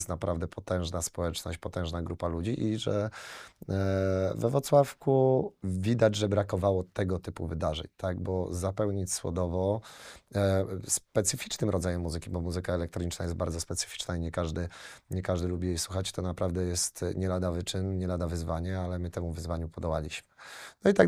naprawdę potężna społeczność, potężna grupa ludzi i że we Włocławku widać, że brakowało tego typu wydarzeń, tak? Bo zapełnić Słodowo specyficznym rodzajem muzyki, bo muzyka elektroniczna jest bardzo specyficzna i nie każdy lubi jej słuchać, to naprawdę jest nie lada wyczyn, nie lada wyzwanie, ale my temu wyzwaniu podołaliśmy. No i tak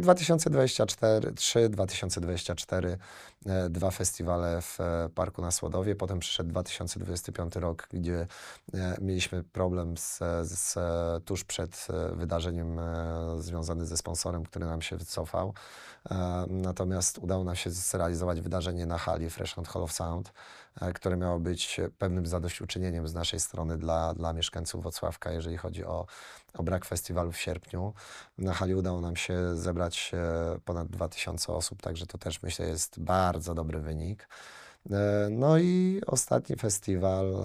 2024, dwa festiwale w Parku na Słodowie, potem przyszedł 2025 rok, gdzie mieliśmy problem tuż przed wydarzeniem związany ze sponsorem, który nam się wycofał. Natomiast udało nam się zrealizować wydarzenie na hali Freshland Hall of Sound, które miało być pewnym zadośćuczynieniem z naszej strony dla mieszkańców Włocławka, jeżeli chodzi o brak festiwalu w sierpniu. Na hali udało nam się zebrać ponad 2000 osób, także to też myślę jest bardzo dobry wynik. No i ostatni festiwal,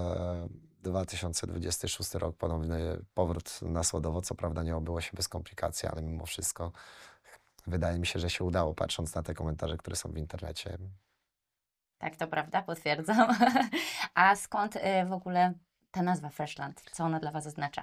2026 rok, ponowny powrót na Słodowo. Co prawda nie obyło się bez komplikacji, ale mimo wszystko wydaje mi się, że się udało, patrząc na te komentarze, które są w internecie. Tak, to prawda, potwierdzam. A skąd w ogóle ta nazwa Freshland? Co ona dla Was oznacza?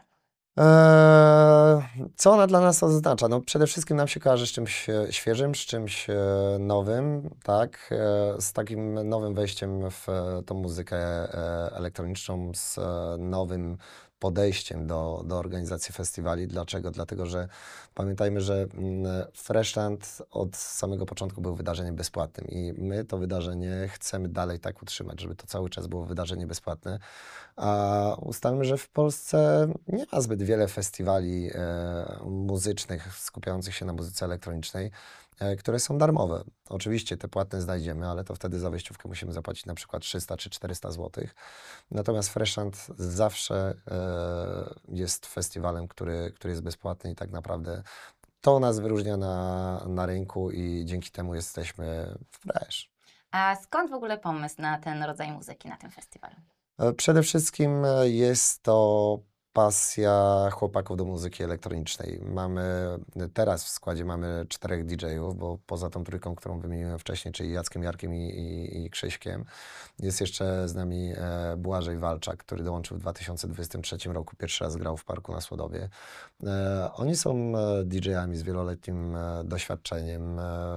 Co ona dla nas oznacza? No, przede wszystkim nam się kojarzy z czymś świeżym, z czymś nowym, tak? Z takim nowym wejściem w tą muzykę elektroniczną, z nowym podejściem do organizacji festiwali. Dlaczego? Dlatego, że pamiętajmy, że Freshland od samego początku był wydarzeniem bezpłatnym i my to wydarzenie chcemy dalej tak utrzymać, żeby to cały czas było wydarzenie bezpłatne. A ustalmy, że w Polsce nie ma zbyt wiele festiwali muzycznych skupiających się na muzyce elektronicznej, które są darmowe. Oczywiście te płatne znajdziemy, ale to wtedy za wejściówkę musimy zapłacić na przykład 300 czy 400 zł. Natomiast Freshland zawsze jest festiwalem, który jest bezpłatny i tak naprawdę to nas wyróżnia na rynku i dzięki temu jesteśmy fresh. A skąd w ogóle pomysł na ten rodzaj muzyki na tym festiwalu? Przede wszystkim jest to pasja chłopaków do muzyki elektronicznej. Teraz w składzie mamy 4 DJ-ów, bo poza tą trójką, którą wymieniłem wcześniej, czyli Jackiem, Jarkiem i Krzyśkiem, jest jeszcze z nami Błażej Walczak, który dołączył w 2023 roku, pierwszy raz grał w Parku na Słodowie. Oni są DJ-ami z wieloletnim doświadczeniem.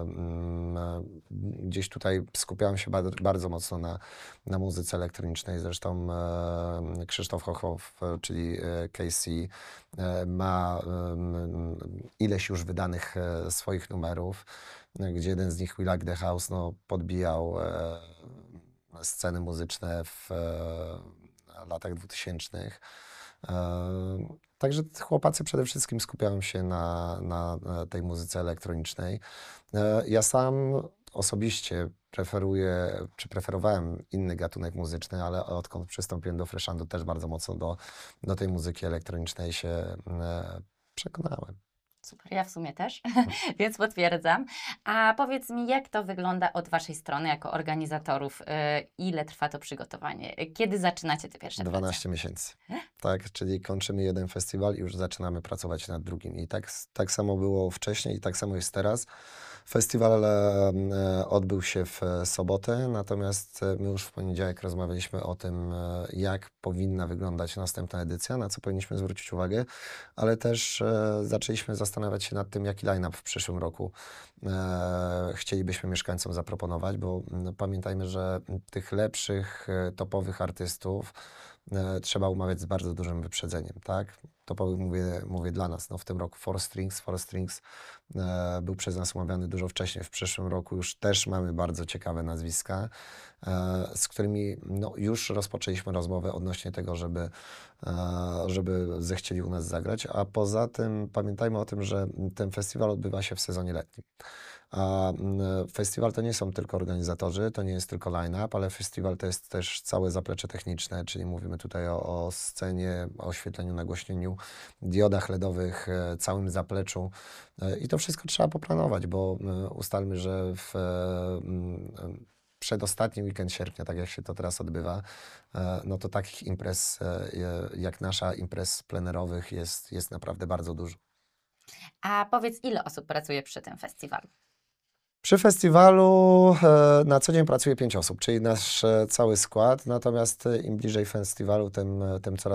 Gdzieś tutaj skupiałem się bardzo mocno na muzyce elektronicznej. Zresztą Krzysztof Hochow, czyli Casey, ma ileś już wydanych swoich numerów, gdzie jeden z nich, We Like the House, no, podbijał sceny muzyczne w latach 2000. Także chłopacy przede wszystkim skupiają się na tej muzyce elektronicznej. Ja sam osobiście preferowałem inny gatunek muzyczny, ale odkąd przystąpiłem do Freshlandu też bardzo mocno do tej muzyki elektronicznej się przekonałem. Super, ja w sumie też, więc potwierdzam. A powiedz mi, jak to wygląda od Waszej strony jako organizatorów? Ile trwa to przygotowanie? Kiedy zaczynacie te pierwsze prace? 12 miesięcy. Tak, czyli kończymy jeden festiwal i już zaczynamy pracować nad drugim. I tak samo było wcześniej i tak samo jest teraz. Festiwal odbył się w sobotę, natomiast my już w poniedziałek rozmawialiśmy o tym, jak powinna wyglądać następna edycja, na co powinniśmy zwrócić uwagę, ale też zaczęliśmy zastanawiać się nad tym, jaki line-up w przyszłym roku chcielibyśmy mieszkańcom zaproponować, bo pamiętajmy, że tych lepszych, topowych artystów trzeba umawiać z bardzo dużym wyprzedzeniem, tak? Topowych mówię dla nas. No, w tym roku Four Strings był przez nas umawiany dużo wcześniej. W przyszłym roku już też mamy bardzo ciekawe nazwiska, z którymi no, już rozpoczęliśmy rozmowę odnośnie tego, żeby zechcieli u nas zagrać. A poza tym pamiętajmy o tym, że ten festiwal odbywa się w sezonie letnim. A festiwal to nie są tylko organizatorzy, to nie jest tylko line-up, ale festiwal to jest też całe zaplecze techniczne, czyli mówimy tutaj o scenie, o oświetleniu, nagłośnieniu, diodach LEDowych, całym zapleczu. I to wszystko trzeba poplanować, bo ustalmy, że przedostatni weekend sierpnia, tak jak się to teraz odbywa, no to takich imprez jak nasza, imprez plenerowych jest naprawdę bardzo dużo. A powiedz, ile osób pracuje przy tym festiwalu? Przy festiwalu na co dzień pracuje 5 osób, czyli nasz cały skład, natomiast im bliżej festiwalu, tym coraz